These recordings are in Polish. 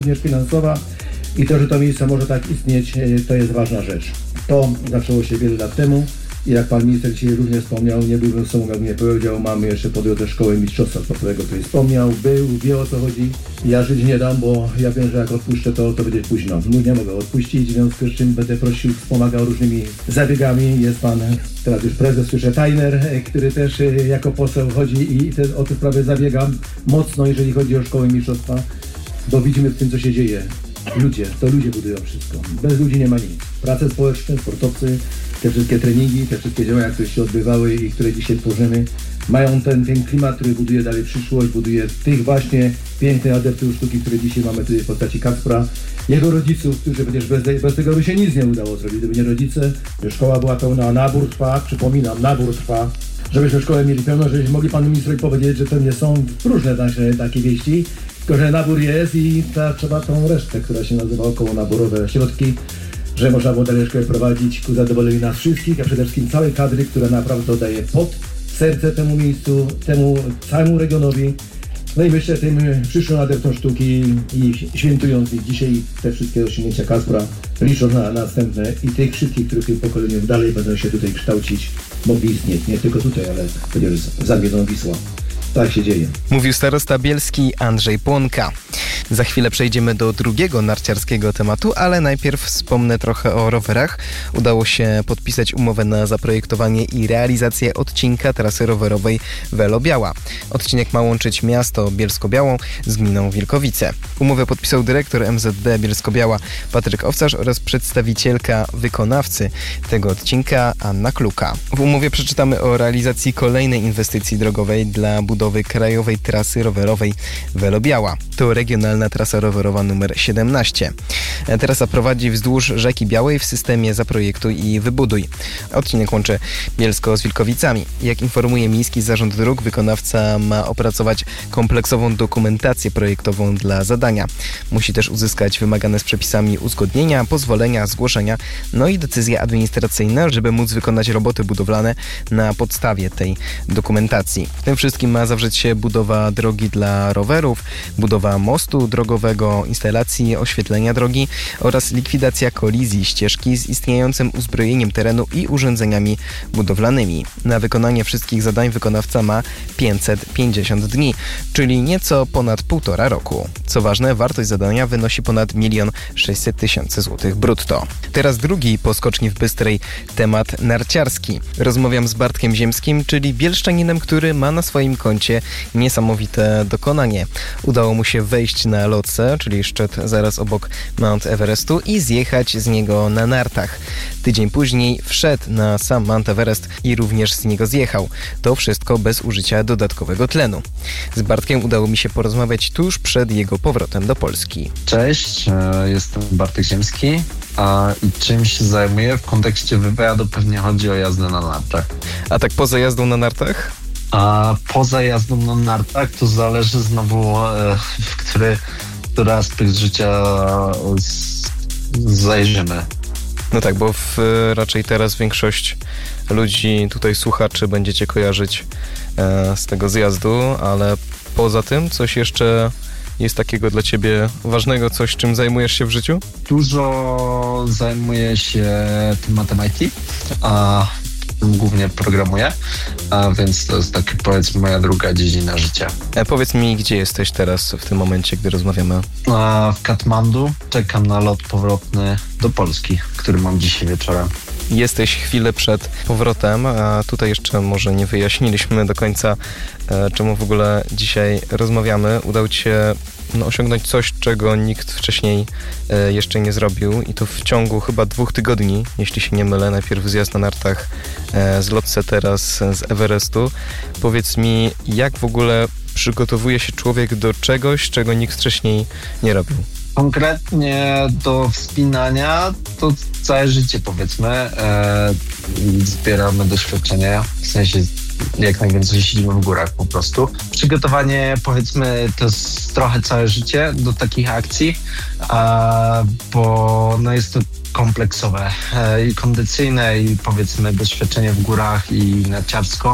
również finansowa i to, że to miejsce może tak istnieć, to jest ważna rzecz. To zaczęło się wiele lat temu i jak pan minister dzisiaj również wspomniał, nie byłbym sobą, jak nie powiedział, mamy jeszcze po drodze szkołę mistrzostwa sportowego, który wspomniał, wie o co chodzi. Ja żyć nie dam, bo ja wiem, że jak odpuszczę, to będzie późno. Nie mogę odpuścić, w związku z czym będę prosił, wspomagał różnymi zabiegami. Jest pan, teraz już prezes, słyszę, Tajner, który też jako poseł chodzi i o te sprawy zabiega mocno, jeżeli chodzi o szkołę mistrzostwa, bo widzimy w tym, co się dzieje. Ludzie budują wszystko. Bez ludzi nie ma nic. Prace społeczne, sportowcy, te wszystkie treningi, te wszystkie działania, które się odbywały i które dzisiaj tworzymy, mają ten klimat, który buduje dalej przyszłość, buduje tych właśnie pięknych adeptów sztuki, które dzisiaj mamy tutaj w postaci Kacpra, jego rodziców, którzy przecież bez tego by się nic nie udało zrobić, gdyby nie rodzice, że szkoła była pełna, a nabór trwa, przypominam, nabór trwa, żebyśmy szkołę mieli pełną, żebyśmy mogli panu ministrowi powiedzieć, że pewnie są różne takie wieści, tylko że nabór jest i trzeba tą resztę, która się nazywa okołonaborowe środki, że można było dalej szkołę prowadzić ku zadowoleniu nas wszystkich, a przede wszystkim całej kadry, która naprawdę daje pod serce temu miejscu, temu całemu regionowi. No i myślę, tym przyszłym adeptom sztuki i świętując ich dzisiaj te wszystkie osiągnięcia Kacpra, licząc na następne i tych wszystkich, których w tym pokoleniu dalej będą się tutaj kształcić, mogli istnieć. Nie tylko tutaj, ale chociaż za Miedą Wisła. Tak się dzieje. Mówił starosta bielski Andrzej Płonka. Za chwilę przejdziemy do drugiego narciarskiego tematu, ale najpierw wspomnę trochę o rowerach. Udało się podpisać umowę na zaprojektowanie i realizację odcinka trasy rowerowej Welo-Biała. Odcinek ma łączyć miasto Bielsko-Białą z gminą Wilkowice. Umowę podpisał dyrektor MZD Bielsko-Biała Patryk Owcarz oraz przedstawicielka wykonawcy tego odcinka Anna Kluka. W umowie przeczytamy o realizacji kolejnej inwestycji drogowej dla budowy krajowej trasy rowerowej Welo-Biała. To regionalna trasa rowerowa numer 17. Trasa prowadzi wzdłuż rzeki Białej w systemie Zaprojektuj i Wybuduj. Odcinek łączy Bielsko z Wilkowicami. Jak informuje Miejski Zarząd Dróg, wykonawca ma opracować kompleksową dokumentację projektową dla zadania. Musi też uzyskać wymagane z przepisami uzgodnienia, pozwolenia, zgłoszenia, no i decyzje administracyjne, żeby móc wykonać roboty budowlane na podstawie tej dokumentacji. W tym wszystkim ma zawrzeć się budowa drogi dla rowerów, budowa mostu drogowego, instalacji oświetlenia drogi oraz likwidacja kolizji ścieżki z istniejącym uzbrojeniem terenu i urządzeniami budowlanymi. Na wykonanie wszystkich zadań wykonawca ma 550 dni, czyli nieco ponad 1,5 roku. Co ważne, wartość zadania wynosi ponad 1 600 000 złotych brutto. Teraz drugi po skoczni w Bystrej temat narciarski. Rozmawiam z Bartkiem Ziemskim, czyli bielszczaninem, który ma na swoim koncie niesamowite dokonanie. Udało mu się wejść na Lhotse, czyli szczyt zaraz obok Mount Everestu i zjechać z niego na nartach. Tydzień później wszedł na sam Mount Everest i również z niego zjechał. To wszystko bez użycia dodatkowego tlenu. Z Bartkiem udało mi się porozmawiać tuż przed jego powrotem do Polski. Cześć, jestem Bartek Ziemski. I czym się zajmuję? W kontekście wywiadu pewnie chodzi o jazdę na nartach. A tak poza jazdą na nartach? A poza jazdą na nartach to zależy znowu, w który aspekt życia zajrzymy. No tak, bo raczej teraz większość ludzi, tutaj słuchaczy, będzie cię kojarzyć z tego zjazdu, ale poza tym coś jeszcze jest takiego dla ciebie ważnego, coś czym zajmujesz się w życiu? Dużo zajmuję się tematem IT, a głównie programuję, a więc to jest taki, powiedzmy, moja druga dziedzina życia. Powiedz mi, gdzie jesteś teraz w tym momencie, gdy rozmawiamy? W Katmandu. Czekam na lot powrotny do Polski, który mam dzisiaj wieczorem. Jesteś chwilę przed powrotem, a tutaj jeszcze może nie wyjaśniliśmy do końca, czemu w ogóle dzisiaj rozmawiamy. Udało ci się osiągnąć coś, czego nikt wcześniej jeszcze nie zrobił i to w ciągu chyba 2 tygodni, jeśli się nie mylę. Najpierw zjazd na nartach z Lhotse, teraz z Everestu. Powiedz mi, jak w ogóle przygotowuje się człowiek do czegoś, czego nikt wcześniej nie robił? Konkretnie do wspinania to całe życie, powiedzmy, zbieramy doświadczenia, w sensie jak najwięcej siedzimy w górach po prostu. Przygotowanie, powiedzmy, to jest trochę całe życie do takich akcji, bo no jest to kompleksowe i kondycyjne i powiedzmy doświadczenie w górach i narciarsko,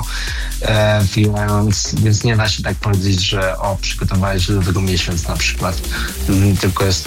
więc nie da się tak powiedzieć, że przygotowałeś się do tego miesiąc na przykład, tylko jest